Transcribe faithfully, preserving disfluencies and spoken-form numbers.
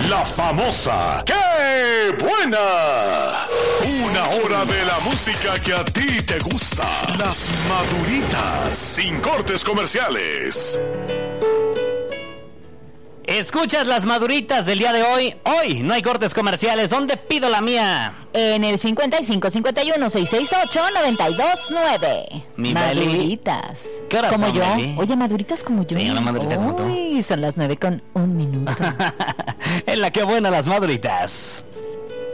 La famosa ¡Qué buena! Una hora de la música que a ti te gusta. Las Maduritas, sin cortes comerciales. Escuchas Las Maduritas del día de hoy. Hoy no hay cortes comerciales. ¿Dónde pido la mía? En el cincuenta y cinco, cincuenta y uno, seiscientos sesenta y ocho, noventa y dos nueve. Mi Maduritas. ¿Qué horas como son, yo. Meli? Oye, maduritas como yo. Sí, una madurita como tú. Uy, son las nueve con un minuto. En la que buena Las Maduritas.